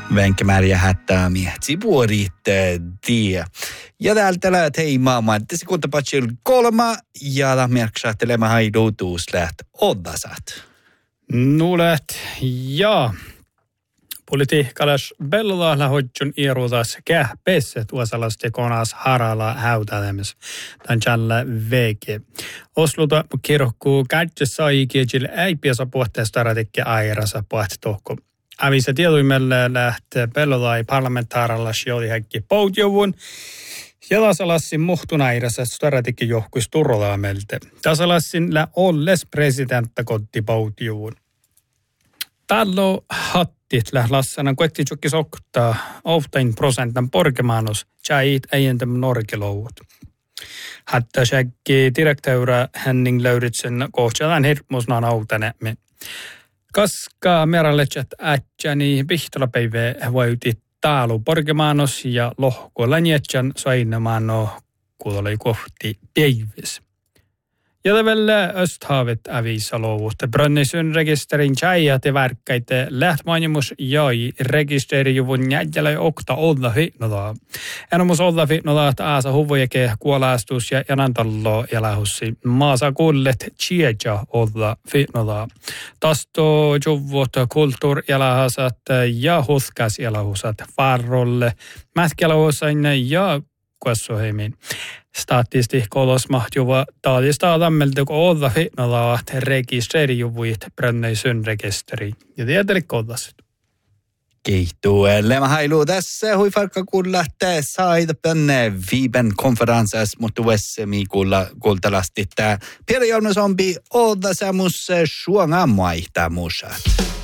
Vänkkämääriä hättäämiä. Sipuorit tie. Ja täältä läht hei maailma. Tässä kuntapatsil 3 ja lähmiäksäättelemään haiduutuus läht oddasat. Nulet ja politiikkalas bellolla lähdön iruutas kähpessä tuosalasti konas harala häytälemis. Tän jälle veke. Osluta kirkku kädessä ikiäjille ei piässä puhteesta ratikki airassa puhtetohko. Avisa tietyimelle lähtee bellolla parlamentaaralla sijoili häkki poutjuvun. Ja tasalassin muhtunairassa staratikki johkuisi turolaamelta. Tasalassin lä olles presidentta kotti poutjuvun. Tallo hattit lählassana koetti tjukki soktaa 10% porkemanos tjait äijäntäm norkelouvut. Hatta säkki direktöyrä Henning Lauritsen kohtsalan hirmusnaan autanemme. Koska meralletjät ätjäni pihtolapäivä voitit taalu porkemanos ja lohkuilla nietjan soinamano kuuloi kohti päiväs. Ja tällä östhavet avisalouvuutta. Brönnisyn rekisterin tjäijät ja värkkäitä lähtmaanimus jäi rekisterijuvun jäljellä okta olla hinnolaa. Enomus olla hinnolaa, että aasa huvujake kuolaastus ja janantallo elähussi. Maasa kullet tjieja olla hinnolaa. Tasto juvut kulttuurielähasat ja huthkas elähusat varrolle. Mätkelähusain ja kuassoheimin. Statisti kolosmahtuva taadista adammelta, kun olla hinnolaa rekisteerijuvuit Brönnisyn rekisteri. Ja tietysti kollaset. Kiitos. Lämä hailu tässä huifarkka kun lähtee saidapen viiben konferenssas, mutta vessemi kultalasti tämä Peri Jounusompi odasamus suonga maihtamusat.